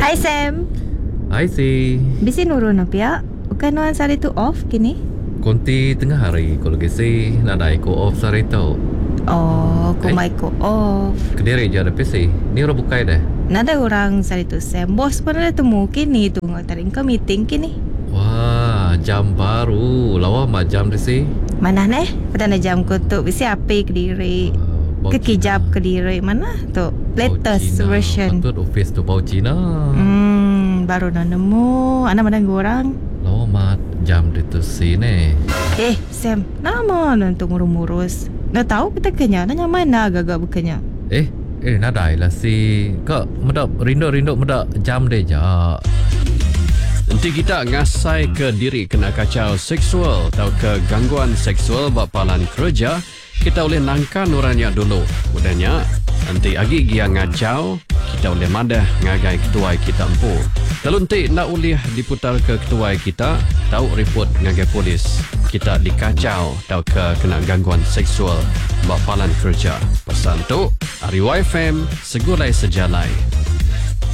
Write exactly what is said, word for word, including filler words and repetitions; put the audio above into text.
Hai Sam. Hai si. Bisi nurun apa ya? Bukan nuan sari tu off kini? Konti tengah hari kalau gisi nak ada ko off sari tau. Oh, ko Hai. mai ko off. Kediri je ada P C. Ni orang bukai dah. Nada orang sari tu Sam. Bos pun ada temu kini tu ngatarin ke meeting kini. Wah, jam baru. Lawa mah jam di si. Mana neh? Petanda jam ko tu bisi api kediri. Uh, Kekijap kediri mana tu? Latest version. Patut office tu bau Cina. Hmm, baru nak nemu. Anak mana orang? Lawa mah jam di tu si ni. Eh, Sam, nama untuk ngurus-ngurus. Nak tahu kita kenya, nanya mana agak-agak bukannya. Eh, eh nadai lah si. Kak medak rindu-rindu medak jam deh ja. Nanti kita ngasai ke diri kena kacau seksual atau ke gangguan seksual bapalan kerja, kita boleh nangka nuranya dulu. Mudahnya, nanti agi gia ngacau, kita boleh madah ngagai ketua kita empu. Kalau nanti nak boleh diputar ke ketua kita, tahu report ngagai polis. Kita dikacau atau ke kena gangguan seksual bapalan kerja. Pesan tu, Ari Y F M, segulai sejalai.